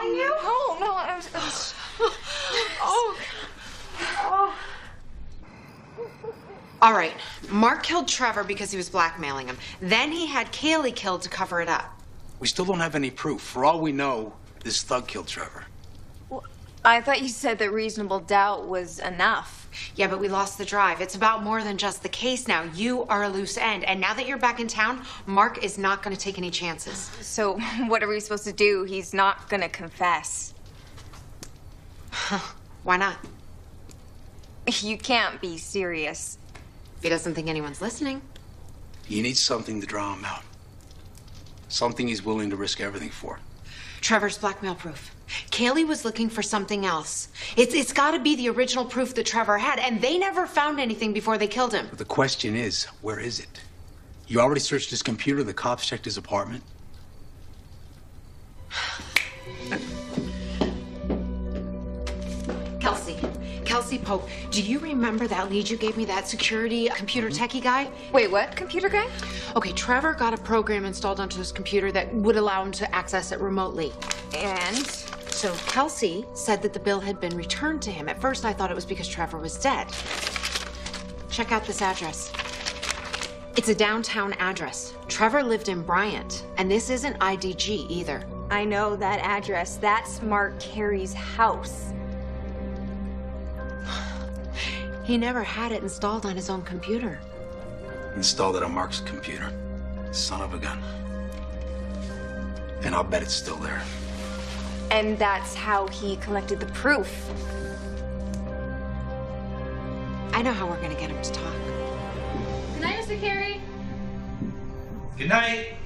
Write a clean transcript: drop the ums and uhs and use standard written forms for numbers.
calling you? No, I was... Oh. All right, Mark killed Trevor because he was blackmailing him. Then he had Kaylee killed to cover it up. We still don't have any proof. For all we know, this thug killed Trevor. Well, I thought you said that reasonable doubt was enough. Yeah, but we lost the drive. It's about more than just the case now. You are a loose end. And now that you're back in town, Mark is not going to take any chances. So what are we supposed to do? He's not going to confess. Why not? You can't be serious. If he doesn't think anyone's listening. He needs something to draw him out. Something he's willing to risk everything for. Trevor's blackmail proof. Kaylee was looking for something else. It's got to be the original proof that Trevor had, and they never found anything before they killed him. But the question is, where is it? You already searched his computer, the cops checked his apartment. Kelsey Pope, do you remember that lead you gave me, that security computer techie guy? Wait, what? Computer guy? Okay, Trevor got a program installed onto his computer that would allow him to access it remotely. And? So Kelsey said that the bill had been returned to him. At first, I thought it was because Trevor was dead. Check out this address. It's a downtown address. Trevor lived in Bryant, and this isn't IDG either. I know that address. That's Mark Carey's house. He never had it installed on his own computer. Installed it on Mark's computer. Son of a gun. And I'll bet it's still there. And that's how he collected the proof. I know how we're gonna get him to talk. Good night, Mr. Carey. Good night.